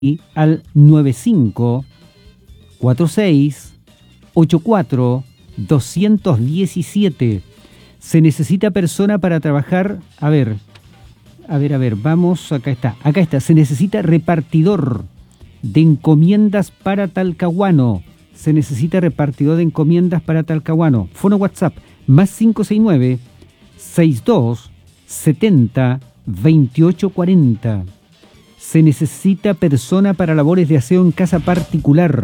y al 954684 217. Se necesita persona para trabajar. A ver, vamos, acá está. Se necesita repartidor de encomiendas para Talcahuano. Fono WhatsApp, más 569-6270-2840. Se necesita persona para labores de aseo en casa particular.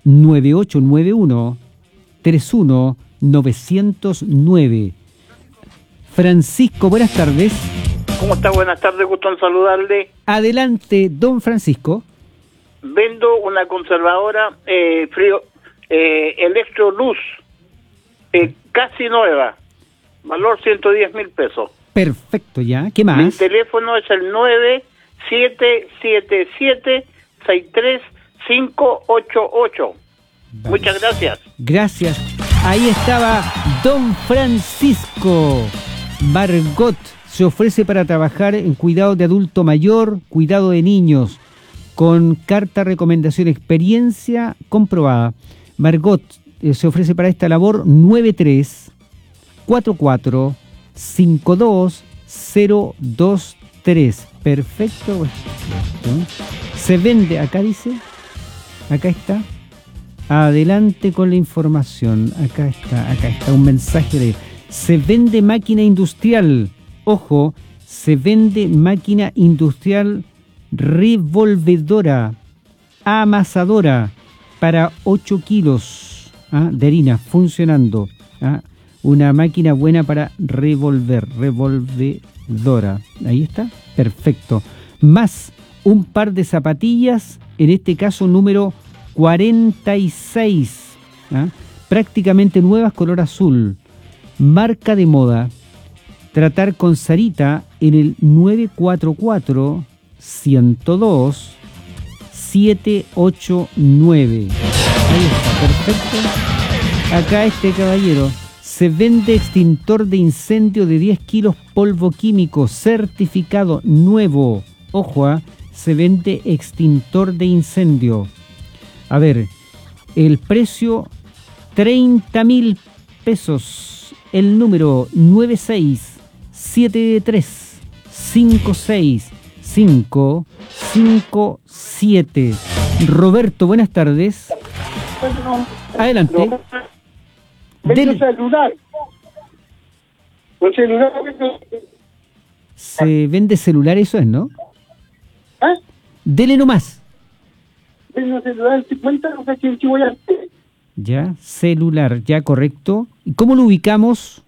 9891-31909. Francisco, buenas tardes. ¿Cómo está? Buenas tardes, gusto en saludarle. Adelante, don Francisco. Vendo una conservadora Electrolux, casi nueva, valor 110.000 pesos. Perfecto, ya. ¿Qué más? Mi teléfono es el 9777-63588. Muchas gracias. Gracias. Ahí estaba don Francisco. Margot se ofrece para trabajar en cuidado de adulto mayor, cuidado de niños, con carta recomendación, experiencia comprobada. Margot se ofrece para esta labor 9344-52023. Perfecto. Se vende, acá dice, acá está. Adelante con la información. Acá está un mensaje de... Se vende máquina industrial. Ojo, se vende máquina industrial revolvedora, amasadora para 8 kilos de harina funcionando. Una máquina buena para revolvedora. Ahí está, perfecto. Más un par de zapatillas, en este caso número 46, prácticamente nuevas, color azul, marca de moda. Tratar con Sarita en el 944-102-789. Ahí está, perfecto. Acá este caballero. Se vende extintor de incendio de 10 kilos polvo químico certificado nuevo. Ojo, se vende extintor de incendio. A ver, el precio 30.000 pesos. El número 967356557. Roberto, buenas tardes. Adelante. Vendo celular. Un celular. Se vende celular, eso es, ¿no? Dele nomás. Vendo celular 50, no sé quién voy a... Ya, celular, ya, correcto. ¿Y cómo lo ubicamos?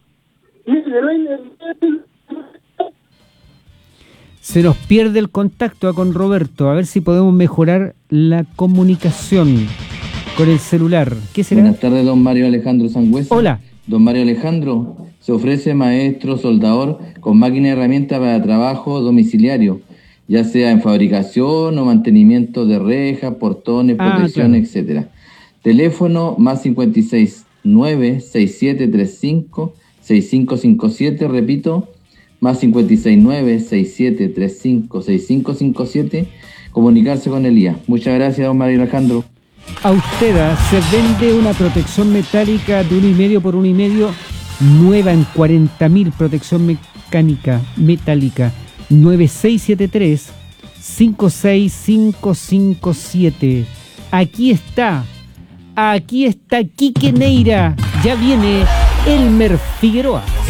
Se nos pierde el contacto con Roberto. A ver si podemos mejorar la comunicación con el celular. ¿Qué será? Buenas tardes, don Mario Alejandro Sangüesa. Hola. Don Mario Alejandro, se ofrece maestro soldador con máquina y herramienta para trabajo domiciliario, ya sea en fabricación o mantenimiento de rejas, portones, protección, claro, etcétera. Teléfono más 569-6735-6557, repito, más 569-6735-6557, comunicarse con Elías. Muchas gracias, don Mario Alejandro. Austeda, se vende una protección metálica de 1,5 por 1,5, nueva en 40.000, protección mecánica metálica, 9673-56557. Aquí está Quique Neira, ya viene Elmer Figueroa.